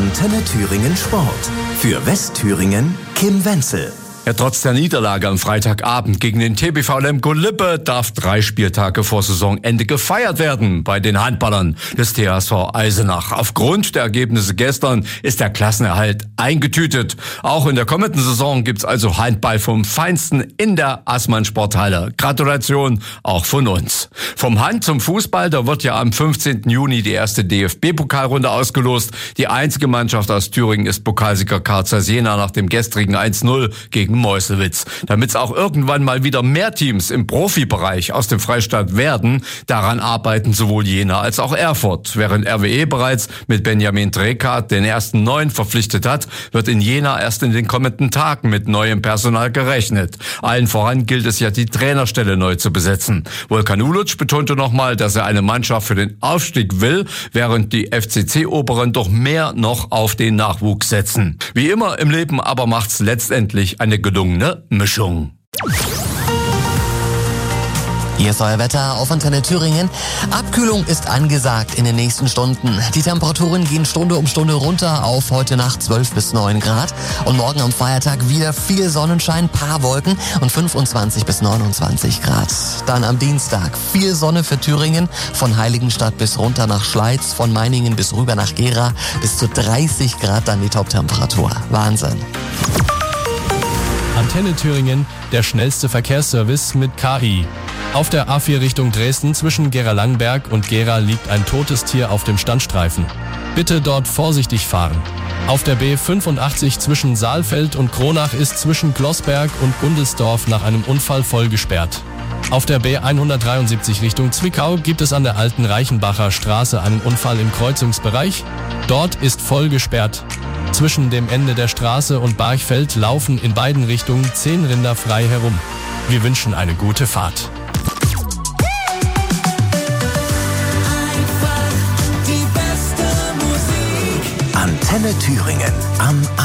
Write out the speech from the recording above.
Antenne Thüringen Sport. Für Westthüringen Kim Wenzel. Ja, trotz der Niederlage am Freitagabend gegen den TBV Lemgo Lippe darf 3 Spieltage vor Saisonende gefeiert werden bei den Handballern des THSV Eisenach. Aufgrund der Ergebnisse gestern ist der Klassenerhalt eingetütet. Auch in der kommenden Saison gibt's also Handball vom Feinsten in der Assmann Sporthalle. Gratulation auch von uns. Vom Hand zum Fußball, da wird ja am 15. Juni die erste DFB-Pokalrunde ausgelost. Die einzige Mannschaft aus Thüringen ist Pokalsieger Carl Zeiss Jena nach dem gestrigen 1-0 gegen Meuselwitz. Damit es auch irgendwann mal wieder mehr Teams im Profibereich aus dem Freistaat werden, daran arbeiten sowohl Jena als auch Erfurt. Während RWE bereits mit Benjamin Drekat den ersten Neuen verpflichtet hat, wird in Jena erst in den kommenden Tagen mit neuem Personal gerechnet. Allen voran gilt es ja, die Trainerstelle neu zu besetzen. Volkan Uluc betonte nochmal, dass er eine Mannschaft für den Aufstieg will, während die FCC-Oberen doch mehr noch auf den Nachwuchs setzen. Wie immer im Leben aber macht's letztendlich eine gelungene Mischung. Hier ist euer Wetter auf Antenne Thüringen. Abkühlung ist angesagt in den nächsten Stunden. Die Temperaturen gehen Stunde um Stunde runter auf heute Nacht 12 bis 9 Grad. Und morgen am Feiertag wieder viel Sonnenschein, paar Wolken und 25 bis 29 Grad. Dann am Dienstag viel Sonne für Thüringen, von Heiligenstadt bis runter nach Schleiz, von Meiningen bis rüber nach Gera, bis zu 30 Grad dann die Toptemperatur. Wahnsinn. Antenne Thüringen, der schnellste Verkehrsservice mit KI. Auf der A4 Richtung Dresden zwischen Gera-Langberg und Gera liegt ein totes Tier auf dem Standstreifen. Bitte dort vorsichtig fahren. Auf der B85 zwischen Saalfeld und Kronach ist zwischen Glossberg und Gundelsdorf nach einem Unfall voll gesperrt. Auf der B173 Richtung Zwickau gibt es an der alten Reichenbacher Straße einen Unfall im Kreuzungsbereich. Dort ist voll gesperrt. Zwischen dem Ende der Straße und Barchfeld laufen in beiden Richtungen 10 Rinder frei herum. Wir wünschen eine gute Fahrt. Antenne Thüringen am